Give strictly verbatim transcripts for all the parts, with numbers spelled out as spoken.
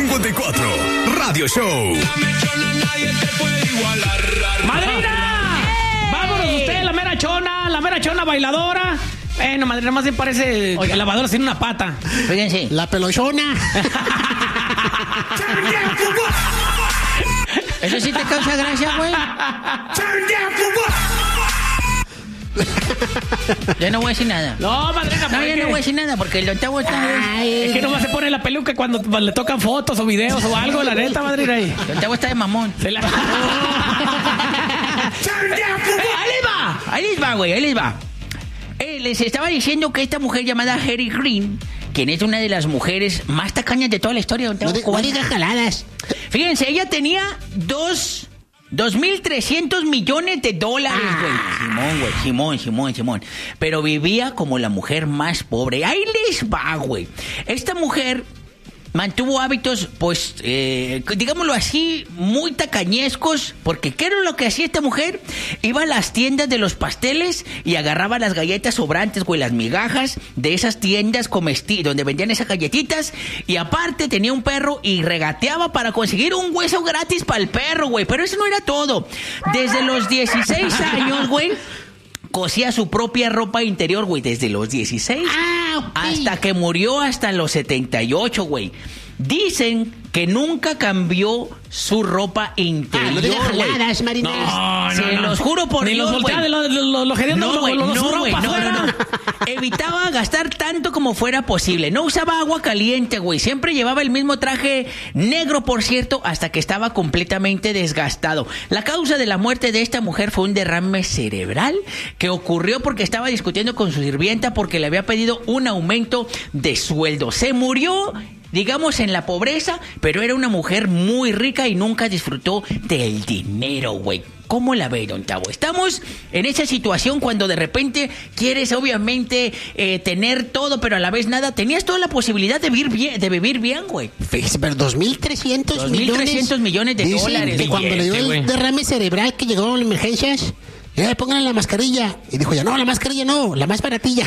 cincuenta y cuatro, Radio Show. ¡Madrina! ¡Hey! ¡Vámonos usted, la mera chona, la mera chona bailadora! Bueno, madrina, más bien parece Oiga. lavadora sin una pata. Fíjense. La pelochona. ¿Eso sí te causa gracia, güey? Yo no voy a decir nada. No, madrina, no, yo no voy a decir nada porque el Octavo está... Ay, es que nomás se pone la peluca cuando le tocan fotos o videos o algo, la neta, madrina. Ahí. El Octavo está de mamón. Se la... Ahí les va, ahí les va, güey, ahí les va. Eh, les estaba diciendo que esta mujer llamada Harry Green, quien es una de las mujeres más tacañas de toda la historia. No digas jaladas. Fíjense, ella tenía dos... Dos mil trescientos millones de dólares, güey. Ah. Simón, güey, Simón, Simón, Simón. Pero vivía como la mujer más pobre. Ahí les va, güey. Esta mujer mantuvo hábitos, pues, eh, digámoslo así, muy tacañescos. Porque ¿qué era lo que hacía esta mujer? Iba a las tiendas de los pasteles y agarraba las galletas sobrantes, güey, las migajas de esas tiendas comestibles donde vendían esas galletitas. Y aparte tenía un perro y regateaba para conseguir un hueso gratis para el perro, güey. Pero eso no era todo. Desde los dieciséis años, güey, cosía su propia ropa interior, güey, desde los dieciséis ah, okay. hasta que murió hasta los setenta y ocho, güey. Dicen que nunca cambió su ropa interior. Ah, no digas jaladas, Marina. No, no, Se no. los juro por Ni Dios, los voltea de los lo, lo, lo, no, güey, no, no, güey, no, no, no. Evitaba gastar tanto como fuera posible. No usaba agua caliente, güey. Siempre llevaba el mismo traje negro, por cierto, hasta que estaba completamente desgastado. La causa de la muerte de esta mujer fue un derrame cerebral que ocurrió porque estaba discutiendo con su sirvienta porque le había pedido un aumento de sueldo. Se murió, digamos, en la pobreza, pero era una mujer muy rica y nunca disfrutó del dinero, güey. ¿Cómo la ve, don Tavo? Estamos en esa situación cuando de repente quieres, obviamente, eh, tener todo, pero a la vez nada. Tenías toda la posibilidad de vivir bien, de vivir bien, güey. Pero dos mil trescientos millones. dos mil trescientos millones de Dicen dólares. Que cuando le dio el derrame cerebral que llegó a las emergencias, ya pónganle la mascarilla. Y dijo ya, no, la mascarilla no, la más baratilla.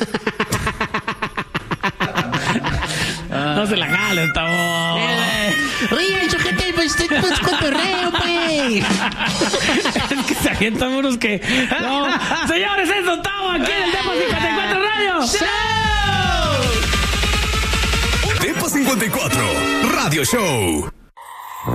No se la jalen, Tavo. Oye, chojete, pues estoy pues, cotorreo, pues. Es que se avientan unos que... No. Señores, es Don Tavo aquí en el Depo cincuenta y cuatro Radio Show. Depo cincuenta y cuatro Radio Show.